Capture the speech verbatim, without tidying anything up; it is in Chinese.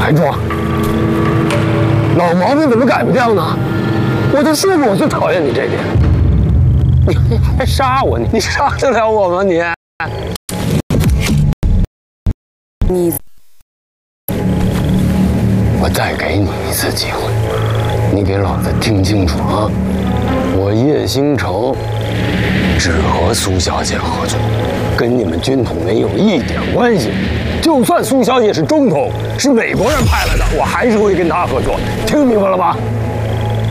还装？老毛病怎么改不掉呢？我都说过，我最讨厌你这点。你还杀我？你你杀得了我吗？你？ 你， 我再给你一次机会，你给老子听清楚啊！我叶星城只和苏小姐合作，跟你们军统没有一点关系。就算苏小姐是中统，是美国人派来的，我还是会跟她合作。听明白了吗？